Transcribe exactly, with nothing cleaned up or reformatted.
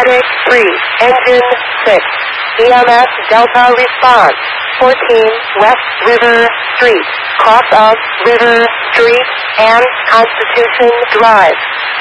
Medic three, Engine six, E M S Delta response, fourteen West River Street, cross of River Street and Constitution Drive.